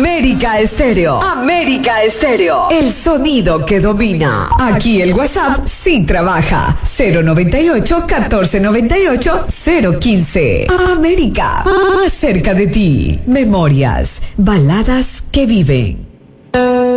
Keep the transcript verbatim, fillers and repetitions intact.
América Estéreo. América Estéreo. El sonido que domina. Aquí el WhatsApp sí trabaja. cero noventa y ocho, catorce noventa y ocho, cero quince. América. Más cerca de ti. Memorias. Baladas que viven.